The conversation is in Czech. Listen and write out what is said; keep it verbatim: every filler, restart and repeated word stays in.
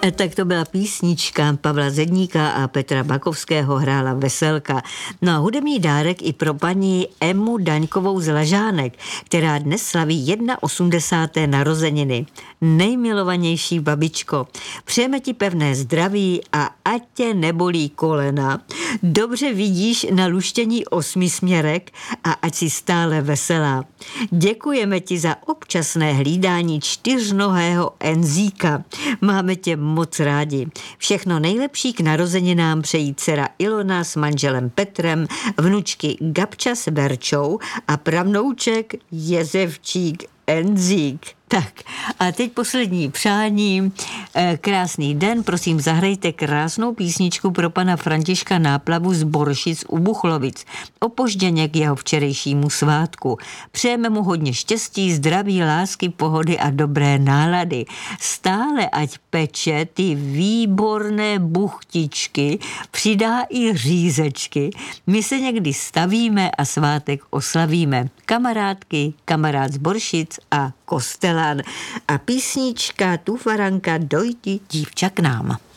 Tak to byla písnička Pavla Zedníka a Petra Bakovského, hrála Veselka. No a hudební dárek i pro paní Emu Daňkovou z Lažánek, která dnes slaví osmdesáté jedna narozeniny. Nejmilovanější babičko, přejeme ti pevné zdraví a ať tě nebolí kolena. Dobře vidíš na luštění osmi směrek a ať si stále veselá. Děkujeme ti za občasné hlídání čtyřnohého Enzíka. Máme tě moc rádi. Všechno nejlepší k narozeninám přejí dcera Ilona s manželem Petrem, vnučky Gabča s Verčou a pravnouček Jezevčík Enzík. Tak a teď poslední přání. Krásný den, prosím zahrajte krásnou písničku pro pana Františka Náplavu z Boršic u Buchlovic. Opožděně k jeho včerejšímu svátku. Přejeme mu hodně štěstí, zdraví, lásky, pohody a dobré nálady. Stále ať peče ty výborné buchtičky, přidá i řízečky. My se někdy stavíme a svátek oslavíme. Kamarádky, kamarád z Boršic a Kostelán. A písnička Tufaranka Dojdi dívča k nám.